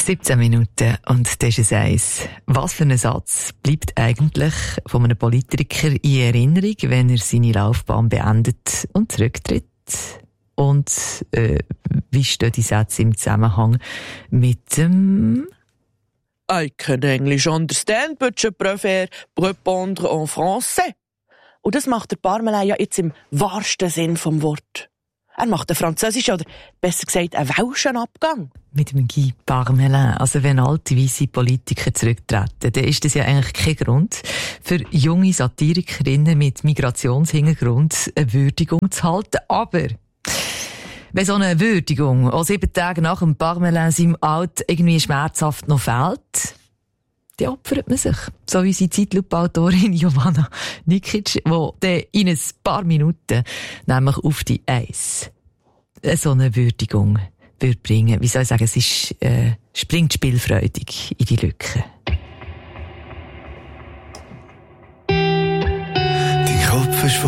17 Minuten und das ist eins. Was für ein Satz bleibt eigentlich von einem Politiker in Erinnerung, wenn er seine Laufbahn beendet und zurücktritt? Und wie stehen die Sätze im Zusammenhang mit dem I can English understand, but je préfère répondre en français. Und das macht der Parmelin ja jetzt im wahrsten Sinn vom Wort. Er macht einen französischen oder besser gesagt einen welschen Abgang. Mit dem Guy Parmelin. Also wenn alte weisse Politiker zurücktreten, dann ist das ja eigentlich kein Grund für junge Satirikerinnen mit Migrationshintergrund eine Würdigung zu halten. Aber wenn so eine Würdigung auch 7 Tage nach dem Parmelin seinem Alt irgendwie schmerzhaft noch fehlt, dann opfert man sich. So wie unsere Zeitlupe-Autorin Jovana Nikic, die in ein paar Minuten nämlich auf die Eis so eine Würdigung würde bringen. Wie soll ich sagen, es ist, springt spielfreudig in die Lücke. Dein Kopf ist